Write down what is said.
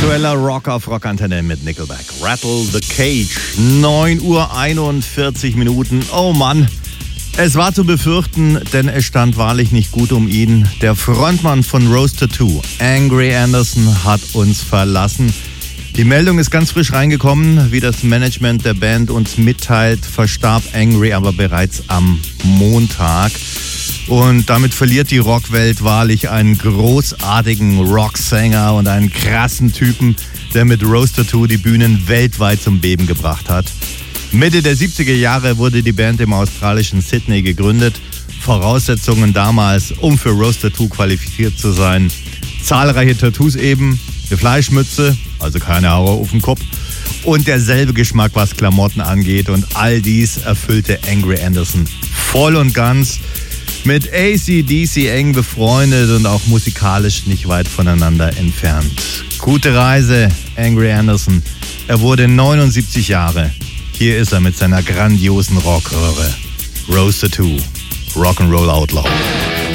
Aktueller Rock auf Rockantenne mit Nickelback. Rattle the Cage. 9:41 Uhr. Oh Mann. Es war zu befürchten, denn es stand wahrlich nicht gut um ihn. Der Frontmann von Rose Tattoo, Angry Anderson, hat uns verlassen. Die Meldung ist ganz frisch reingekommen. Wie das Management der Band uns mitteilt, verstarb Angry aber bereits am Montag. Und damit verliert die Rockwelt wahrlich einen großartigen Rocksänger und einen krassen Typen, der mit Rose Tattoo die Bühnen weltweit zum Beben gebracht hat. Mitte der 70er Jahre wurde die Band im australischen Sydney gegründet. Voraussetzungen damals, um für Rose Tattoo qualifiziert zu sein: zahlreiche Tattoos eben, eine Fleischmütze, also keine Haare auf dem Kopf, und derselbe Geschmack, was Klamotten angeht. Und all dies erfüllte Angry Anderson voll und ganz. Mit AC/DC eng befreundet und auch musikalisch nicht weit voneinander entfernt. Gute Reise, Angry Anderson. Er wurde 79 Jahre. Hier ist er mit seiner grandiosen Rockröhre. Rose Tattoo, Rock'n'Roll Outlaw.